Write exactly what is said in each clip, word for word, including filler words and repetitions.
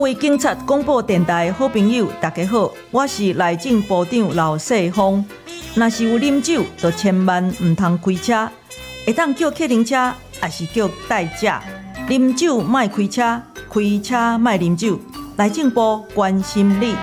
为警察广播电台的好朋友，大家好，我是内政部长刘世峰。若是有啉酒，就千万唔通开车，会当叫客停车，还是叫代驾。啉酒莫开车，开车莫啉酒。内政部关心你。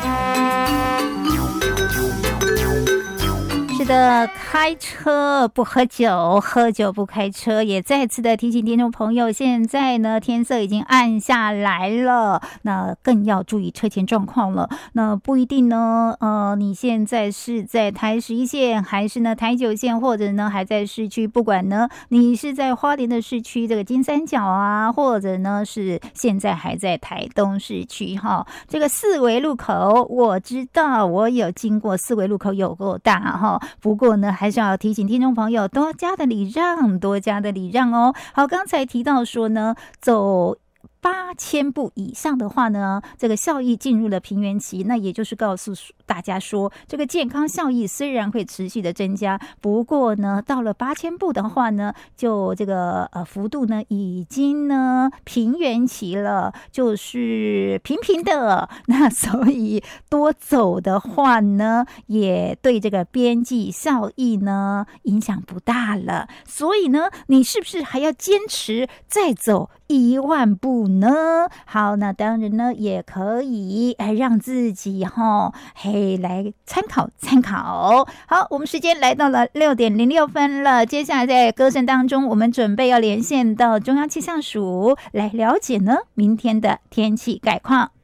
是的，开车不喝酒，喝酒不开车。也再次的提醒听众朋友，现在呢天色已经暗下来了，那更要注意车前状况了。那不一定呢，呃，你现在是在台十一线，还是呢台九线，或者呢还在市区？不管呢你是在花莲的市区这个金三角啊，或者呢是现在还在台东市区哈。这个四维路口，我知道我有经过四维路口，有够大哈。不过呢，还是要提醒听众朋友多加的礼让，多加的礼让哦。好，刚才提到说呢，走八千步以上的话呢，这个效益进入了平原期，那也就是告诉大家说，这个健康效益虽然会持续的增加，不过呢，到了八千步的话呢，就这个呃幅度呢已经呢平原期了，就是平平的。那所以多走的话呢，也对这个边际效益呢影响不大了。所以呢，你是不是还要坚持再走一万步呢？好，那当然呢，也可以哎让自己哈嘿来参考参考。好，我们时间来到了六点零六分了，接下来在歌声当中，我们准备要连线到中央气象署来了解呢明天的天气概况。